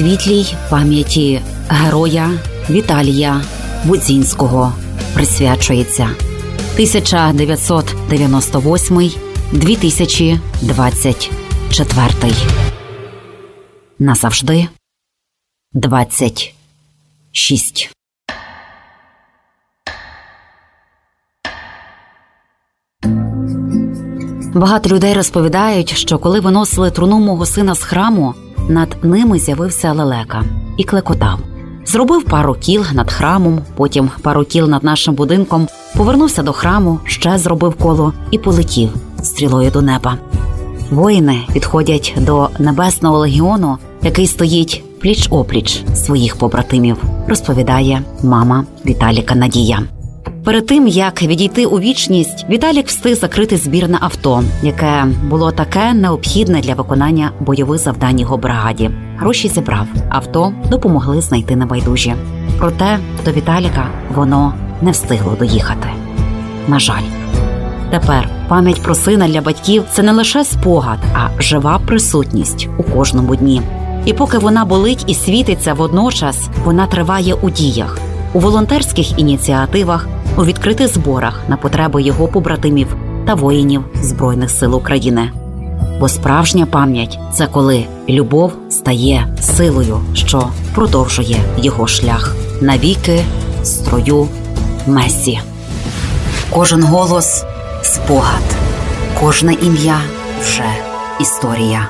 світлій пам'яті героя Віталія Будзінського присвячується 1998-2024. Назавжди 26. Багато людей розповідають, що коли виносили труну мого сина з храму, над ними з'явився лелека і клекотав. Зробив пару кіл над храмом, потім пару кіл над нашим будинком, повернувся до храму, ще зробив коло і полетів стрілою до неба. Воїни підходять до Небесного легіону, який стоїть пліч-опліч своїх побратимів, розповідає мама Віталіка Надія. Перед тим, як відійти у вічність, Віталік встиг закрити збір на авто, яке було таке необхідне для виконання бойових завдань його бригаді. Гроші зібрав, авто допомогли знайти небайдужі. Проте до Віталіка воно не встигло доїхати. На жаль. Тепер пам'ять про сина для батьків – це не лише спогад, а жива присутність у кожному дні. І поки вона болить і світиться водночас, вона триває у діях, у волонтерських ініціативах, у відкритих зборах на потреби його побратимів та воїнів Збройних сил України. Бо справжня пам'ять – це коли любов стає силою, що продовжує його шлях. Навіки строю Месі. Кожен голос – спогад, кожне ім'я – вже історія.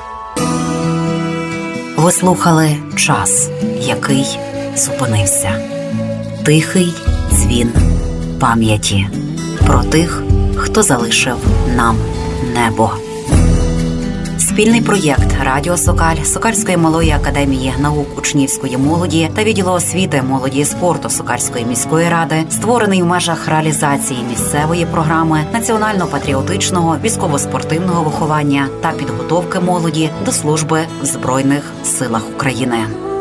Ви слухали «Час, який зупинився». Тихий дзвін пам'яті про тих, хто залишив нам небо. Спільний проєкт Радіо Сокаль, Сокальської малої академії наук учнівської молоді та відділу освіти, молоді і спорту Сокальської міської ради, створений в межах реалізації місцевої програми національно-патріотичного військово-спортивного виховання та підготовки молоді до служби в Збройних силах України.